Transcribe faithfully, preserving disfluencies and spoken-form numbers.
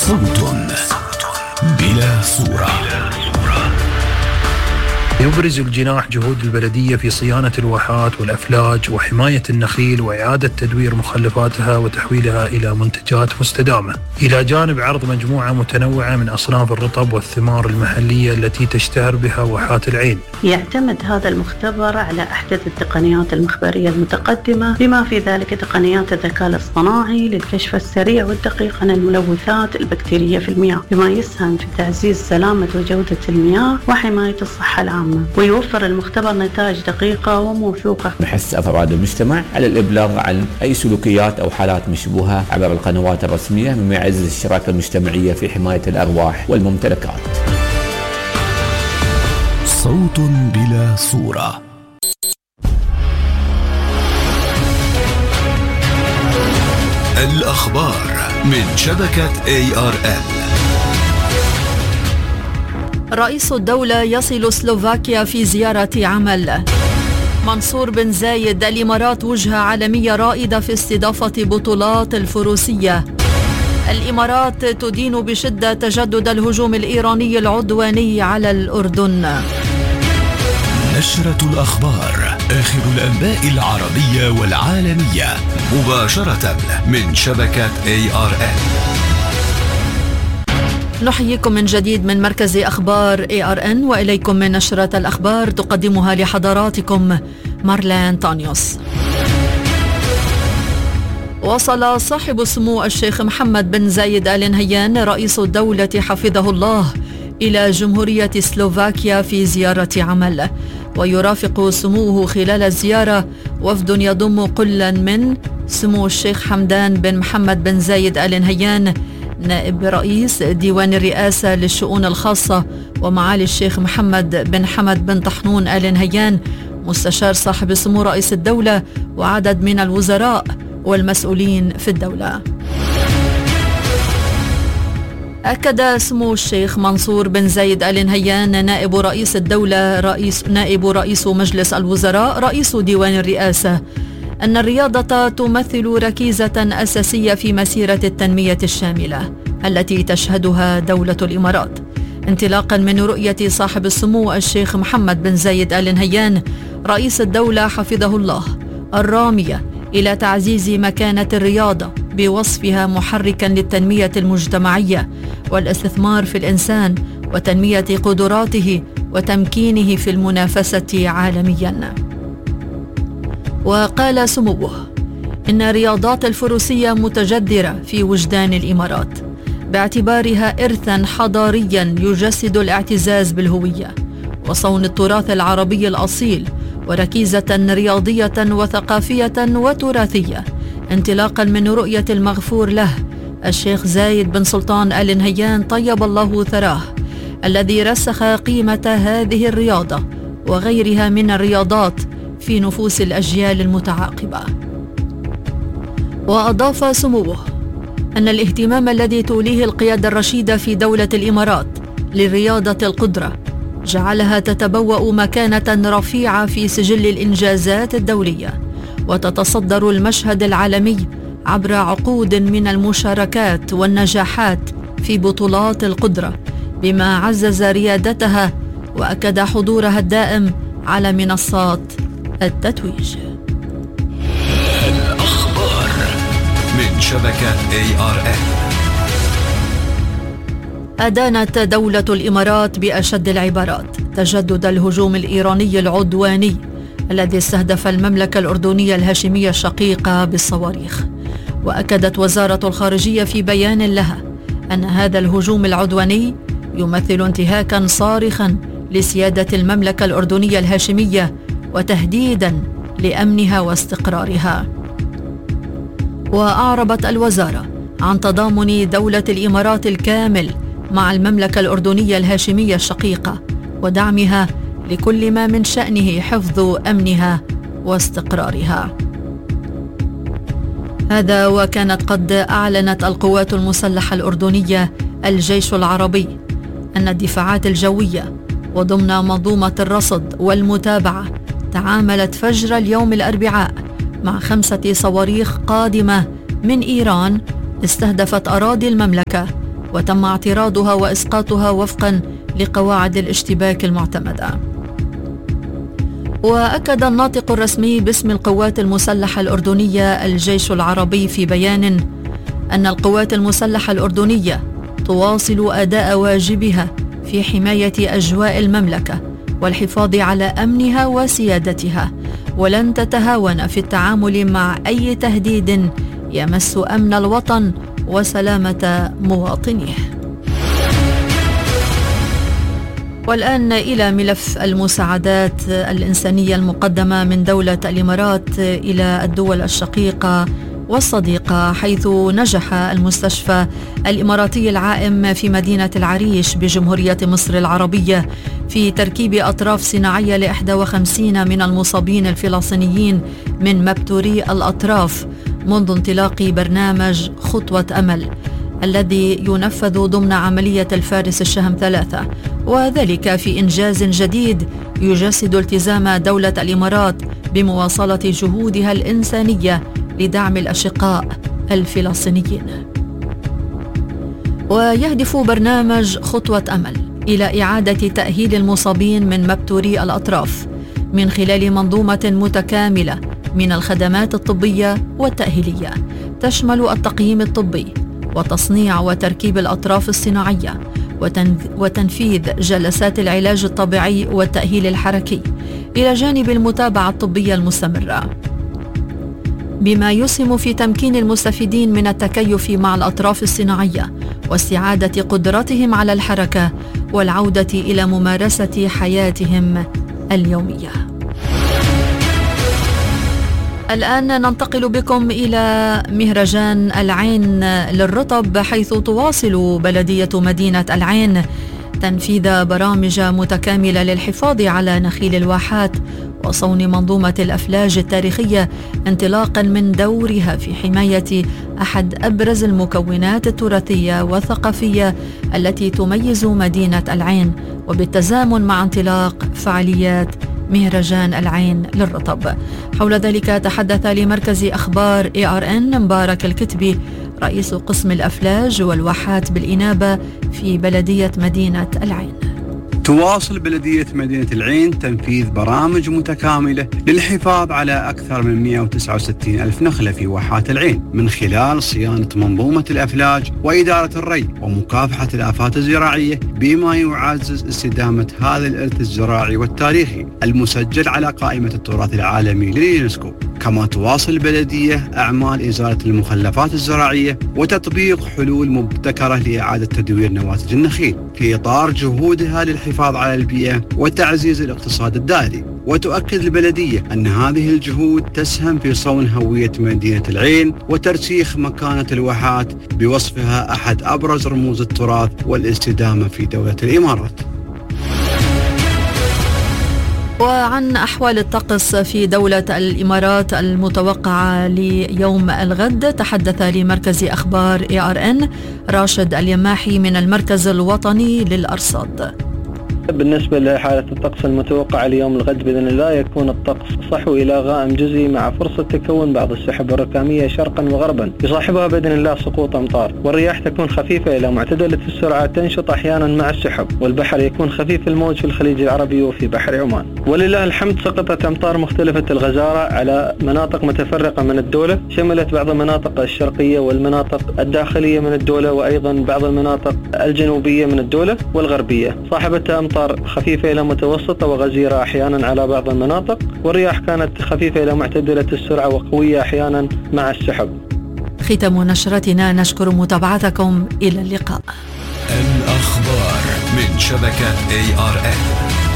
صوت بلا صورة. يبرز الجناح جهود البلدية في صيانة الواحات والأفلاج وحماية النخيل وإعادة تدوير مخلفاتها وتحويلها إلى منتجات مستدامة، إلى جانب عرض مجموعة متنوعة من أصناف الرطب والثمار المحلية التي تشتهر بها واحات العين. يعتمد هذا المختبر على أحدث التقنيات المخبرية المتقدمة، بما في ذلك تقنيات الذكاء الاصطناعي للكشف السريع والدقيق عن الملوثات البكتيرية في المياه، بما يسهم في تعزيز سلامة وجودة المياه وحماية الصحة العامة. ويوفر المختبر نتائج دقيقة وموثوقة. نحث أفراد المجتمع على الإبلاغ عن أي سلوكيات أو حالات مشبوهة عبر القنوات الرسمية، مما يعزز الشراكة المجتمعية في حماية الأرواح والممتلكات. صوت بلا صورة. الأخبار من شبكة إيه آر إل. رئيس الدولة يصل سلوفاكيا في زيارة عمل. منصور بن زايد: الإمارات وجهة عالمية رائدة في استضافة بطولات الفروسية. الإمارات تدين بشدة تجدد الهجوم الإيراني العدواني على الأردن. نشرة الأخبار، آخر الأنباء العربية والعالمية، مباشرة من شبكة إيه آر إل. نحييكم من جديد من مركز أخبار إيه آر إن، وإليكم من نشرة الأخبار تقدمها لحضراتكم مارلين تانيوس. وصل صاحب السمو الشيخ محمد بن زايد آل نهيان رئيس الدولة حفظه الله إلى جمهورية سلوفاكيا في زيارة عمل، ويرافق سموه خلال الزيارة وفد يضم كلا من سمو الشيخ حمدان بن محمد بن زايد آل نهيان نائب رئيس ديوان الرئاسة للشؤون الخاصة، ومعالي الشيخ محمد بن حمد بن طحنون آل نهيان مستشار صاحب السمو رئيس الدولة، وعدد من الوزراء والمسؤولين في الدولة. أكد سمو الشيخ منصور بن زايد آل نهيان نائب رئيس الدولة رئيس نائب رئيس مجلس الوزراء رئيس ديوان الرئاسة أن الرياضة تمثل ركيزة أساسية في مسيرة التنمية الشاملة التي تشهدها دولة الإمارات، انطلاقا من رؤية صاحب السمو الشيخ محمد بن زايد آل نهيان رئيس الدولة حفظه الله الرامية إلى تعزيز مكانة الرياضة بوصفها محركا للتنمية المجتمعية والاستثمار في الإنسان وتنمية قدراته وتمكينه في المنافسة عالميا. وقال سموه إن رياضات الفروسية متجذرة في وجدان الإمارات باعتبارها إرثا حضاريا يجسد الاعتزاز بالهوية وصون التراث العربي الأصيل، وركيزة رياضية وثقافية وتراثية، انطلاقا من رؤية المغفور له الشيخ زايد بن سلطان آل نهيان طيب الله ثراه، الذي رسخ قيمة هذه الرياضة وغيرها من الرياضات في نفوس الأجيال المتعاقبة. وأضاف سموه أن الاهتمام الذي توليه القيادة الرشيدة في دولة الإمارات لرياضة القدرة جعلها تتبوأ مكانة رفيعة في سجل الإنجازات الدولية، وتتصدر المشهد العالمي عبر عقود من المشاركات والنجاحات في بطولات القدرة، بما عزز ريادتها وأكد حضورها الدائم على منصات التتويج. الأخبار من شبكة إيه آر إل. أدانت دولة الإمارات بأشد العبارات تجدد الهجوم الإيراني العدواني الذي استهدف المملكة الأردنية الهاشمية الشقيقة بالصواريخ. وأكدت وزارة الخارجية في بيان لها أن هذا الهجوم العدواني يمثل انتهاكا صارخا لسيادة المملكة الأردنية الهاشمية وتهديدا لأمنها واستقرارها. وأعربت الوزارة عن تضامن دولة الإمارات الكامل مع المملكة الأردنية الهاشمية الشقيقة ودعمها لكل ما من شأنه حفظ أمنها واستقرارها. هذا وكانت قد أعلنت القوات المسلحة الأردنية الجيش العربي أن الدفاعات الجوية وضمن منظومة الرصد والمتابعة تعاملت فجر اليوم الأربعاء مع خمسة صواريخ قادمة من إيران استهدفت أراضي المملكة وتم اعتراضها وإسقاطها وفقا لقواعد الاشتباك المعتمدة. وأكد الناطق الرسمي باسم القوات المسلحة الأردنية الجيش العربي في بيان أن القوات المسلحة الأردنية تواصل أداء واجبها في حماية أجواء المملكة والحفاظ على أمنها وسيادتها، ولن تتهاون في التعامل مع أي تهديد يمس أمن الوطن وسلامة مواطنيه. والآن إلى ملف المساعدات الإنسانية المقدمة من دولة الإمارات إلى الدول الشقيقة والصديقة، حيث نجح المستشفى الإماراتي العائم في مدينة العريش بجمهورية مصر العربية في تركيب أطراف صناعية لإحدى وخمسين من المصابين الفلسطينيين من مبتوري الأطراف منذ انطلاق برنامج خطوة أمل الذي ينفذ ضمن عملية الفارس الشهم ثلاثة، وذلك في إنجاز جديد يجسد التزام دولة الإمارات بمواصلة جهودها الإنسانية لدعم الأشقاء الفلسطينيين. ويهدف برنامج خطوة أمل إلى إعادة تأهيل المصابين من مبتوري الأطراف من خلال منظومة متكاملة من الخدمات الطبية والتأهيلية تشمل التقييم الطبي وتصنيع وتركيب الأطراف الصناعية وتنفيذ جلسات العلاج الطبيعي والتأهيل الحركي، إلى جانب المتابعة الطبية المستمرة، بما يسهم في تمكين المستفيدين من التكيف مع الأطراف الصناعية واستعادة قدرتهم على الحركة والعودة إلى ممارسة حياتهم اليومية. الآن ننتقل بكم إلى مهرجان العين للرطب، حيث تواصل بلدية مدينة العين تنفيذ برامج متكاملة للحفاظ على نخيل الواحات وصون منظومة الأفلاج التاريخية، انطلاقا من دورها في حماية أحد أبرز المكونات التراثية والثقافية التي تميز مدينة العين، وبالتزامن مع انطلاق فعاليات مهرجان العين للرطب. حول ذلك تحدث لمركز أخبار إيه آر إن مبارك الكتبي رئيس قسم الأفلاج والواحات بالإنابة في بلدية مدينة العين. تواصل بلدية مدينة العين تنفيذ برامج متكاملة للحفاظ على أكثر من مئة وتسعة وستين ألف نخلة في واحات العين من خلال صيانة منظومة الأفلاج وإدارة الري ومكافحة الآفات الزراعية، بما يعزز استدامة هذا الإرث الزراعي والتاريخي المسجل على قائمة التراث العالمي لليونسكو. كما تواصل البلدية أعمال إزالة المخلفات الزراعية وتطبيق حلول مبتكرة لإعادة تدوير نواتج النخيل في إطار جهودها للحفاظ على البيئة وتعزيز الاقتصاد الدائري. وتؤكد البلدية أن هذه الجهود تسهم في صون هوية مدينة العين وترسيخ مكانة الواحات بوصفها أحد أبرز رموز التراث والاستدامة في دولة الإمارات. وعن أحوال الطقس في دولة الإمارات المتوقعة ليوم الغد تحدث لمركز أخبار إيه آر إن راشد اليماحي من المركز الوطني للأرصاد. بالنسبة لحالة الطقس المتوقعة ليوم الغد بإذن الله يكون الطقس صحو إلى غائم جزئي مع فرصة تكون بعض السحب الركامية شرقا وغربا يصاحبها بإذن الله سقوط أمطار، والرياح تكون خفيفة إلى معتدلة السرعة تنشط أحيانا مع السحب، والبحر يكون خفيف الموج في الخليج العربي وفي بحر عمان. ولله الحمد سقطت أمطار مختلفة الغزارة على مناطق متفرقة من الدولة، شملت بعض المناطق الشرقية والمناطق الداخلية من الدولة وأيضا بعض المناطق الجنوبية من الدولة والغربية، صاحبتها أمطار خفيفة إلى متوسطة وغزيرة أحيانا على بعض المناطق، والرياح كانت خفيفة إلى معتدلة السرعة وقوية أحيانا مع السحب. ختام نشرتنا، نشكر متابعتكم، إلى اللقاء. الأخبار من شبكة إيه آر إن.